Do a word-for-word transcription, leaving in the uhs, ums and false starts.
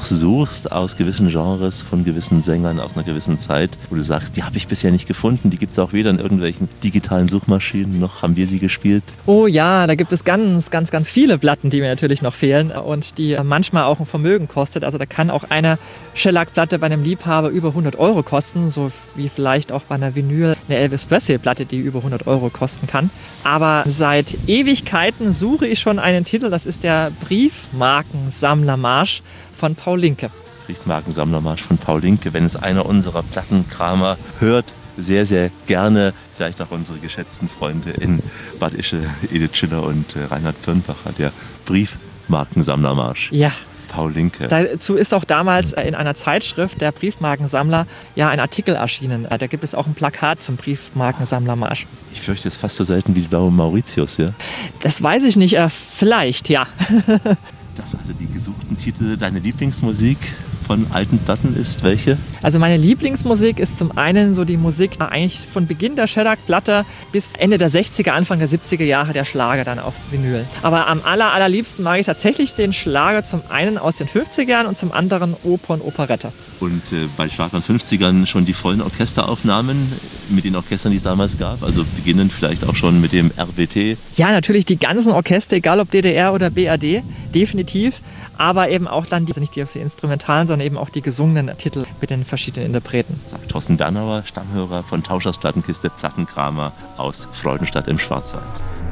noch suchst aus gewissen Genres, von gewissen Sängern aus einer gewissen Zeit, wo du sagst, die habe ich bisher nicht gefunden, die gibt es auch weder in irgendwelchen digitalen Suchmaschinen, noch haben wir sie gespielt? Oh ja, da gibt es ganz, ganz, ganz viele Platten, die mir natürlich noch fehlen und die manchmal auch ein Vermögen kostet. Also da kann auch eine Shellac-Platte bei einem Liebhaber über hundert Euro kosten, so wie vielleicht auch bei einer Vinyl eine Elvis Presley-Platte, die über hundert Euro kosten kann. Aber seit Ewigkeiten suche ich schon einen Titel, das ist der Briefmarkensammlermarsch von Paul Linke. Briefmarkensammlermarsch von Paul Linke. Wenn es einer unserer Plattenkramer hört, sehr, sehr gerne. Vielleicht auch unsere geschätzten Freunde in Bad Ischl, Edith Schiller und äh, Reinhard Pirnbacher, der Briefmarkensammlermarsch. Ja. Paul Linke. Dazu ist auch damals in einer Zeitschrift der Briefmarkensammler ja ein Artikel erschienen. Da gibt es auch ein Plakat zum Briefmarkensammlermarsch. Ich fürchte, es ist fast so selten wie die blaue Mauritius, ja? Das weiß ich nicht, äh, vielleicht, ja. Das also die gesuchten Titel, deine Lieblingsmusik von alten Platten ist welche? Also meine Lieblingsmusik ist zum einen so die Musik eigentlich von Beginn der Shellac-Platte bis Ende der sechziger, Anfang der siebziger Jahre der Schlager dann auf Vinyl. Aber am aller, allerliebsten mag ich tatsächlich den Schlager zum einen aus den fünfzigern und zum anderen Oper und Operette. Und äh, bei Schlager und fünfzigern schon die vollen Orchesteraufnahmen mit den Orchestern, die es damals gab? Also beginnend vielleicht auch schon mit dem R B T? Ja, natürlich die ganzen Orchester, egal ob D D R oder B R D, definitiv. Aber eben auch dann die, also nicht die instrumentalen, sondern eben auch die gesungenen Titel mit den verschiedenen Interpreten. Sagt Thorsten Bernauer, Stammhörer von Tauschers Plattenkiste, Plattenkramer aus Freudenstadt im Schwarzwald.